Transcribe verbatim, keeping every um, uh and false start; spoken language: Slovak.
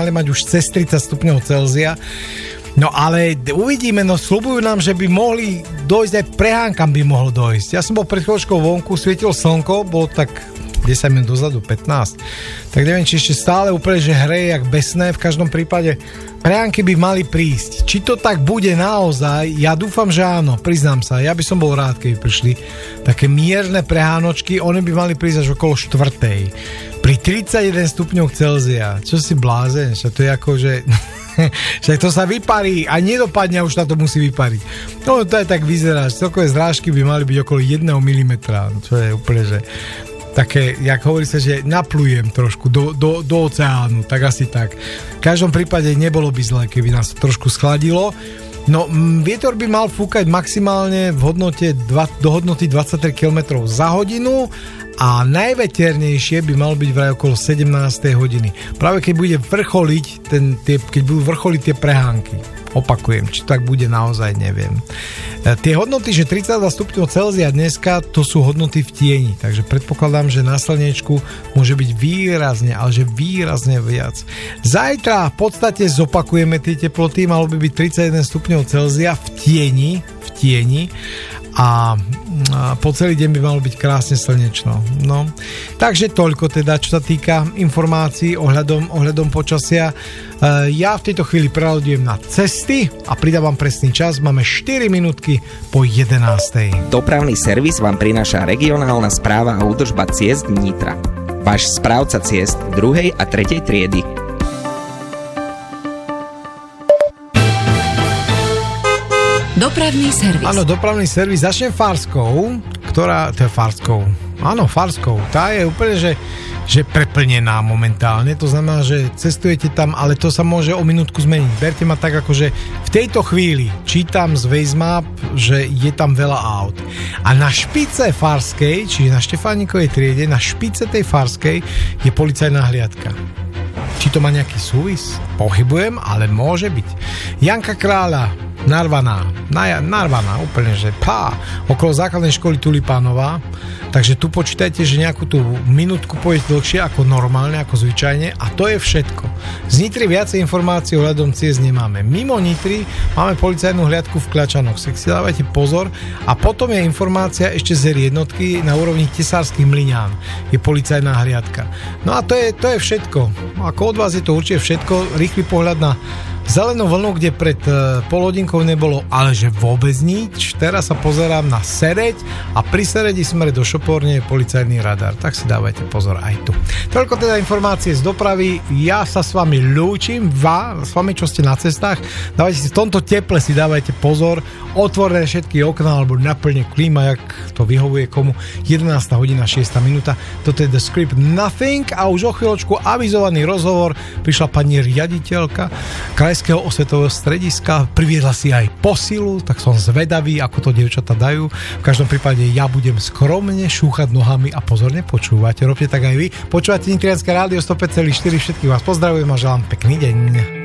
mali mať už cez tridsať stupňov Celzia. No ale uvidíme, no sľubujú nám, že by mohli dojsť, aj prehánkam by mohlo dojsť. Ja som bol pred chvíľočkou vonku, svietilo slnko, bolo tak desať minút dozadu, pätnásť. Tak neviem, či ešte stále úplne, že hreje jak besné, v každom prípade prehánky by mali prísť. Či to tak bude naozaj, ja dúfam, že áno, priznám sa, ja by som bol rád, keby prišli také mierne prehánočky, one by mali prísť až okolo štvrtej. Pri tridsaťjeden stupňoch Celzia, čo si blázen, že to je ako, že... Však to sa vyparí a nedopadne a už na to musí vypariť. No to je tak vyzerá, že celkové zrážky by mali byť okolo jedného milimetra, čo je úplne, že také, jak hovorí sa, že naplujem trošku do, do, do oceánu, tak asi tak. V každom prípade nebolo by zle, keby nás trošku schladilo. No, vietor by mal fúkať maximálne v hodnote dva, do hodnoty dvadsaťtri kilometrov za hodinu a najveternejšie by malo byť vraj okolo sedemnástej hodiny. Práve keď bude vrcholiť, ten, tie, keď budú vrcholiť tie prehánky. Opakujem, či tak bude naozaj, neviem. E, tie hodnoty, že tridsaťdva stupňov Celzia dneska, to sú hodnoty v tieni, takže predpokladám, že na slnečku môže byť výrazne, ale že výrazne viac. Zajtra v podstate zopakujeme tie teploty, malo by byť tridsaťjeden stupňov Celzia v tieni, v tieni a po celý deň by malo byť krásne slnečno. No, takže toľko teda, čo sa týka informácií ohľadom, ohľadom počasia. Ja v tejto chvíli preľadujem na cesty a pridávam presný čas. Máme štyri minútky po jedenástej. Dopravný servis vám prináša regionálna správa a údržba ciest Nitra. Váš správca ciest druhej a tretej triedy. Dopravný servis. Áno, dopravný servis. Začnem Farskou, ktorá... To je Farskou. Áno, Farskou. Tá je úplne, že, že preplnená momentálne. To znamená, že cestujete tam, ale to sa môže o minútku zmeniť. Berte ma tak, ako že v tejto chvíli čítam z Waze-map, že je tam veľa aut. A na špice Farskej, čiže na Štefánikovej triede, na špice tej Farskej je policajná hliadka. Či to má nejaký súvis? Pochybujem, ale môže byť. Janka Kráľa, narvaná, na, narvaná, úplne, že pá, okolo základnej školy Tulipánová, takže tu počítajte, že nejakú tú minútku pôjde dlhšie ako normálne, ako zvyčajne a to je všetko. Z Nitry viacej informácií ohľadom ciest nemáme. Mimo Nitry máme policajnú hliadku v Kľačanoch, tak si dávajte pozor a potom je informácia ešte z jednotky na úrovni Tesárskych Mlyňán, je policajná hliadka. No a to je, to je všetko. Ako od vás je to určite všetko, rýchly pohľad na zelenú vlnu, kde pred uh, pol hodinkou nebolo, ale že vôbec nič. Teraz sa pozerám na Sereď a pri Seredi smere do Šopórne je policajný radar. Tak si dávajte pozor aj tu. Toľko teda informácie z dopravy. Ja sa s vami ľúčim, vás, s vami, čo ste na cestách. Dávajte si v tomto teple si dávajte pozor. Otvorené všetky okná alebo naplne klíma, jak to vyhovuje komu. jedenásta hodina šiesta minúta. Toto je The Script Nothing a už o chvíľočku avizovaný rozhovor. Prišla pani riaditeľka Krajského osvetového strediska. Priviedla si aj posilu, tak som zvedavý, ako to dievčatá dajú. V každom prípade ja budem skromne šúchať nohami a pozorne počúvať. Robte tak aj vy. Počúvate Nitrianske rádio sto päť celá štyri. Všetkých vás pozdravujem a želám pekný deň.